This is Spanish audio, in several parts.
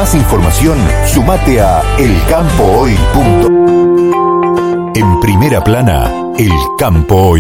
más información, sumate a elcampohoy.com. En primera plana, El Campo Hoy.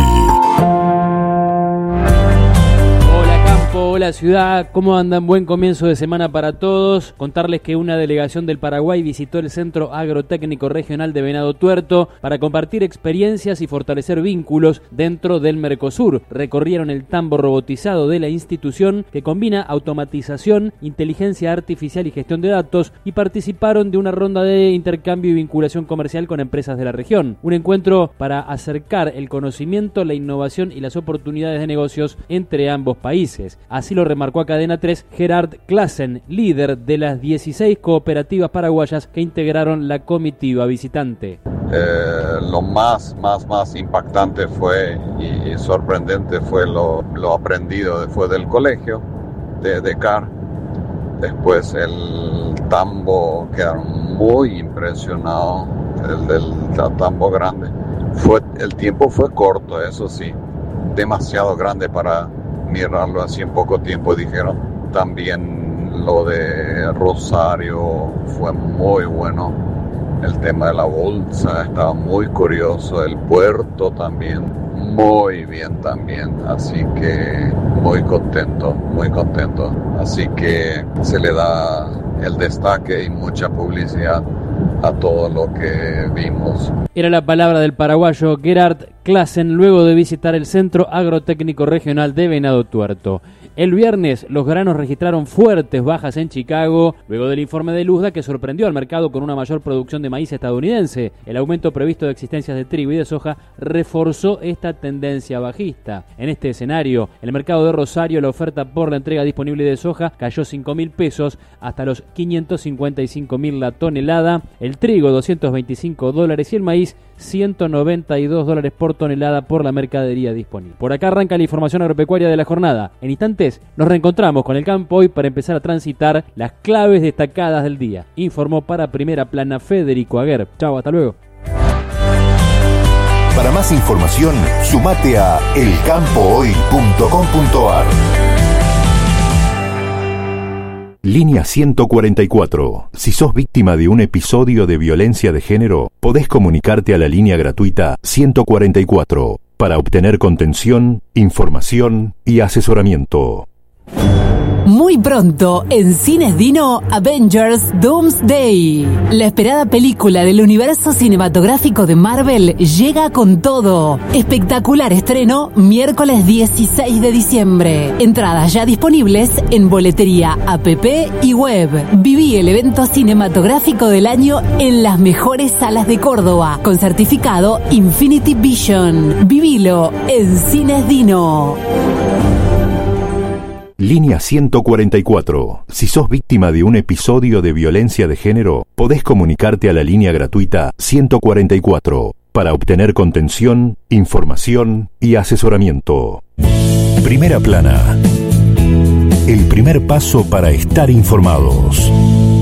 Hola ciudad, ¿cómo andan? Buen comienzo de semana para todos. Contarles que una delegación del Paraguay visitó el Centro Agrotécnico Regional de Venado Tuerto para compartir experiencias y fortalecer vínculos dentro del Mercosur. Recorrieron el tambo robotizado de la institución que combina automatización, inteligencia artificial y gestión de datos y participaron de una ronda de intercambio y vinculación comercial con empresas de la región. Un encuentro para acercar el conocimiento, la innovación y las oportunidades de negocios entre ambos países. Así lo remarcó a Cadena 3 Gerard Classen, líder de las 16 cooperativas paraguayas que integraron la comitiva visitante. Lo más impactante fue y sorprendente fue lo aprendido después del colegio de CAR. Después el tambo, quedaron muy impresionados, el del tambo grande. El tiempo fue corto, eso sí, demasiado grande para mirarlo así en poco tiempo, dijeron. También lo de Rosario fue muy bueno, el tema de la bolsa estaba muy curioso, el puerto también muy bien también, así que muy contento, así que se le da el destaque y mucha publicidad a todo lo que vimos. Era la palabra del paraguayo Gerard Classen luego de visitar el Centro Agrotécnico Regional de Venado Tuerto. El viernes los granos registraron fuertes bajas en Chicago luego del informe de Luzda que sorprendió al mercado con una mayor producción de maíz estadounidense. El aumento previsto de existencias de trigo y de soja reforzó esta tendencia bajista. En este escenario, el mercado de Rosario, la oferta por la entrega disponible de soja cayó 5.000 pesos hasta los 555.000 la tonelada, el trigo $225 y el maíz $192 por tonelada por la mercadería disponible. Por acá arranca la información agropecuaria de la jornada. En instantes nos reencontramos con el Campo Hoy para empezar a transitar las claves destacadas del día. Informó para Primera Plana Federico Aguer. Chau, hasta luego. Para más información, sumate a elcampohoy.com.ar. Línea 144. Si sos víctima de un episodio de violencia de género, podés comunicarte a la línea gratuita 144 para obtener contención, información y asesoramiento. Muy pronto, en Cines Dino, Avengers Doomsday. La esperada película del universo cinematográfico de Marvel llega con todo. Espectacular estreno, miércoles 16 de diciembre. Entradas ya disponibles en boletería, app y web. Viví el evento cinematográfico del año en las mejores salas de Córdoba, con certificado Infinity Vision. Vivilo en Cines Dino. Línea 144. Si sos víctima de un episodio de violencia de género, podés comunicarte a la línea gratuita 144 para obtener contención, información y asesoramiento. Primera Plana. El primer paso para estar informados.